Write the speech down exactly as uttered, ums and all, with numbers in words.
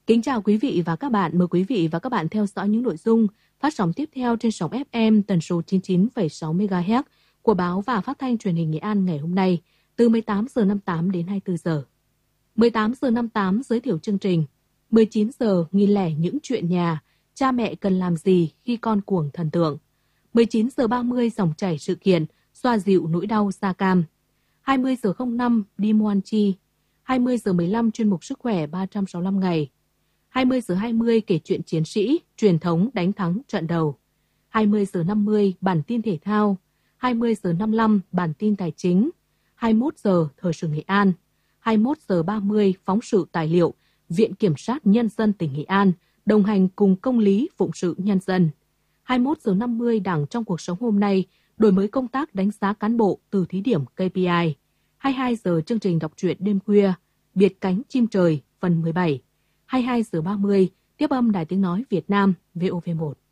Kính chào quý vị và các bạn. Mời quý vị và các bạn theo dõi những nội dung phát sóng tiếp theo trên sóng ép em tần số chín mươi chín phẩy sáu mê ga héc của báo và phát thanh truyền hình Nghệ An ngày hôm nay từ mười tám giờ năm mươi tám đến hai mươi tư giờ. mười tám giờ năm mươi tám giới thiệu chương trình. mười chín giờ nghìn lẻ những chuyện nhà, cha mẹ cần làm gì khi con cuồng thần tượng. mười chín giờ ba mươi dòng chảy sự kiện, xoa dịu nỗi đau da cam. hai mươi giờ không năm đi mua ăn chi. hai mươi giờ mười lăm chuyên mục sức khỏe ba trăm sáu mươi lăm ngày. hai mươi giờ hai mươi kể chuyện chiến sĩ, truyền thống đánh thắng trận đầu. hai mươi giờ năm mươi bản tin thể thao. hai mươi giờ năm mươi lăm bản tin tài chính. hai mươi mốt giờ thời sự Nghệ An. hai mươi mốt giờ ba mươi phóng sự tài liệu, Viện Kiểm sát Nhân dân tỉnh Nghệ An đồng hành cùng công lý phụng sự nhân dân. hai mươi mốt giờ năm mươi Đảng trong cuộc sống hôm nay, đổi mới công tác đánh giá cán bộ từ thí điểm ca pê i. hai mươi hai giờ chương trình đọc truyện đêm khuya, Biệt cánh chim trời phần mười bảy. hai mươi hai giờ ba mươi tiếp âm Đài Tiếng nói Việt Nam vê o vê một.